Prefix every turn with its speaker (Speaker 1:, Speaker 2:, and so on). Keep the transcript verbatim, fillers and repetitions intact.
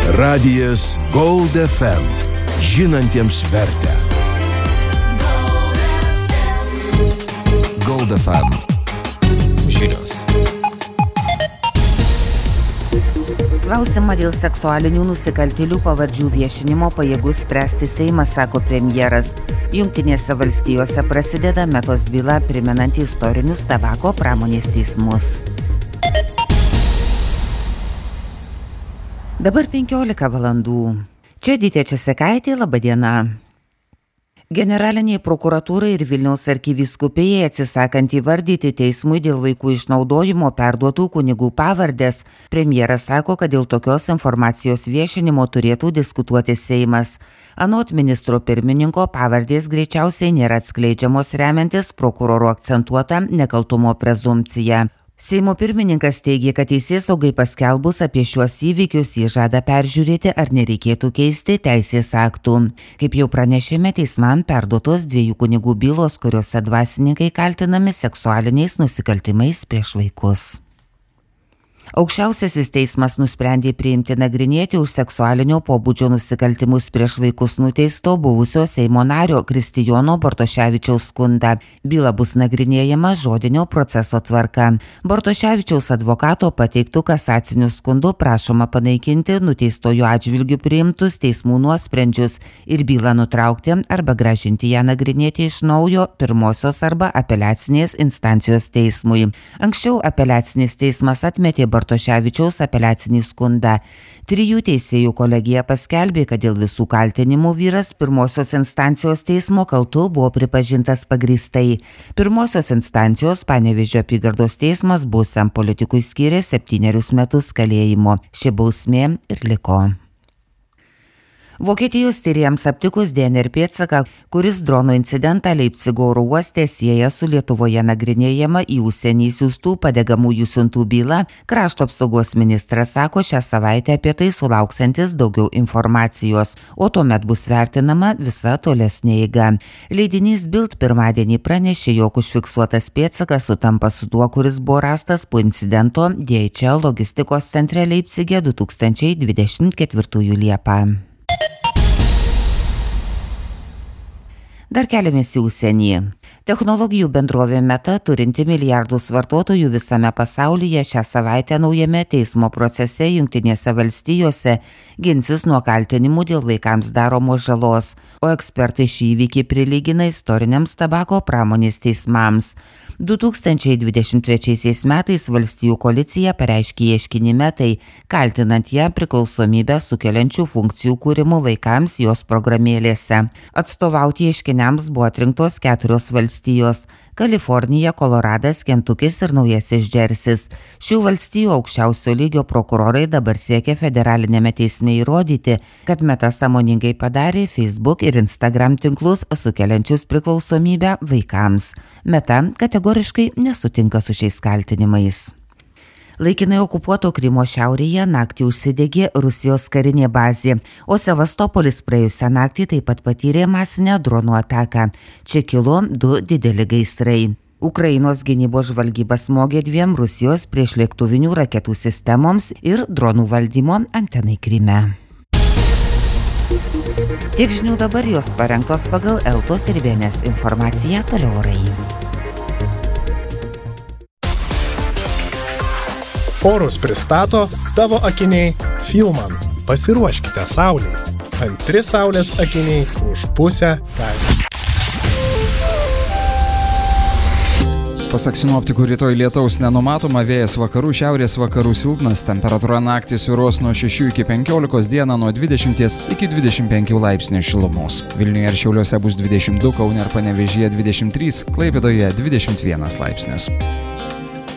Speaker 1: Radijas Gold F M. Žinantiems vertę. Gold F M. Žinios.
Speaker 2: Klausimą dėl seksualinių nusikaltėlių pavardžių viešinimo pajėgus spręsti Seimas, sako premjeras. Jungtinėse valstijose prasideda Metos byla, primenanti istorinius tabako pramonės teismus. Dabar penkiolika valandų. Čia Dytė Česekaitė, laba diena. Generaliniai prokuratūrai ir Vilniaus arkivyskupijai atsisakant įvardyti teismui dėl vaikų išnaudojimo perduotų kunigų pavardės, premjeras sako, kad dėl tokios informacijos viešinimo turėtų diskutuoti Seimas. Anot ministro pirmininko pavardės greičiausiai nėra atskleidžiamos remiantis prokuroro akcentuota nekaltumo prezumpcija. Seimo pirmininkas teigė, kad teisėsaugai paskelbus apie šiuos įvykius jį žada peržiūrėti, ar nereikėtų keisti teisės aktų. Kaip jau pranešėme, teisman perduotos dviejų kunigų bylos, kuriuose dvasininkai kaltinami seksualiniais nusikaltimais prieš vaikus. Aukščiausiasis teismas nusprendė priimti nagrinėti už seksualinio pobūdžio nusikaltimus prieš vaikus nuteisto buvusio Seimo nario Kristijono Bartoševičiaus skundą. Byla bus nagrinėjama žodinio proceso tvarka. Bartoševičiaus advokato pateiktų kasacinių skundų prašoma panaikinti nuteistojo atžvilgių priimtus teismų nuosprendžius ir bylą nutraukti arba grąžinti ją nagrinėti iš naujo pirmosios arba apeliacinės instancijos teismui. Anksčiau apeliacinis teismas atmetė Bartoševičiaus apeliacinį skundą. Trijų teisėjų kolegija paskelbė, kad dėl visų kaltinimų vyras pirmosios instancijos teismo kaltu buvo pripažintas pagrįstai. Pirmosios instancijos Panevėžio apygardos teismas buvusiam politikui skyrė septynerius metus kalėjimo. Ši bausmė ir liko. Vokietijos tyrėjams aptikus D N R pėdsaką, kuris drono incidentą Leipcigo oro uoste sieja su Lietuvoje nagrinėjama į užsienį siųstų padegamųjų siuntų bylą, krašto apsaugos ministras sako šią savaitę apie tai sulauksantis daugiau informacijos, o tuomet bus vertinama visa tolesnė eiga. Leidinys Bild pirmadienį pranešė, jog užfiksuotas pėdsakas sutampa su tuo, kuris buvo rastas po incidento D H L logistikos centre Leipcige du tūkstančiai dvidešimt ketvirtųjų Liepą. Dar keliamės į užsienį. Technologijų bendrovė Meta, turinti milijardus vartotojų visame pasaulyje, šią savaitę naujame teismo procese Jungtinėse valstijose ginsis nuo kaltinimų dėl vaikams daromos žalos, o ekspertai šį įvykį prilygina istoriniams tabako pramonės teismams. du tūkstančiai dvidešimt trečiaisiais metais valstijų koalicija pareiškė ieškinį Metai, kaltinant ją priklausomybę sukeliančių funkcijų kūrimu vaikams jos programėlėse. Atstovauti ieškiniams buvo atrinktos keturios valstijos – Kalifornija, Koloradas, Kentukis ir Naujasis Džersis. Šių valstijų aukščiausio lygio prokurorai dabar siekia federalinėme teisme įrodyti, kad Meta sąmoningai padarė Facebook ir Instagram tinklus sukeliančius priklausomybę vaikams. Meta kategoriškai nesutinka su šiais kaltinimais. Laikinai okupuoto Krymo šiaurėje naktį užsidegė Rusijos karinė bazė, o Sevastopolis praėjusią naktį taip pat patyrė masinę dronų ataką. Čia kilo du dideli gaisrai. Ukrainos gynybos žvalgyba smogė dviem Rusijos priešlėktuvinių raketų sistemoms ir dronų valdymo antenai Kryme. Tiek žinių dabar, jos parengtos pagal Eltos ir Vienės informaciją, toliau orai.
Speaker 3: Orus pristato tavo akiniai Filman. Pasiruoškite saulei. Antri saulės akiniai už pusę kainų.
Speaker 4: Pasak sinoptikų, rytoj lietaus nenumatoma, vėjas vakarų šiaurės vakarų silpnas, temperatūra naktį svyruos nuo šešių iki penkiolikos, dieną nuo dvidešimties iki dvidešimt penkių laipsnių šilumos. Vilniuje ir Šiauliuose bus dvidešimt du, Kaune ir Panevėžyje dvidešimt trys, Klaipėdoje dvidešimt vienas laipsnis.